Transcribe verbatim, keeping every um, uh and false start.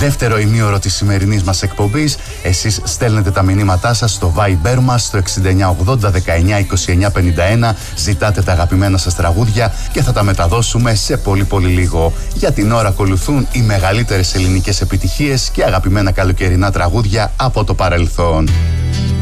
δεύτερο ημίωρο της σημερινής μας εκπομπής. Εσείς στέλνετε τα μηνύματά σας στο Viber μας στο εξήντα εννιά ογδόντα δεκαεννιά είκοσι εννιά πενήντα ένα. Ζητάτε τα αγαπημένα σας τραγούδια και θα τα μεταδώσουμε σε πολύ πολύ λίγο. Για την ώρα ακολουθούν οι μεγαλύτερες ελληνικές επιτυχίες και αγαπημένα καλοκαιρινά τραγούδια από το παρελθόν.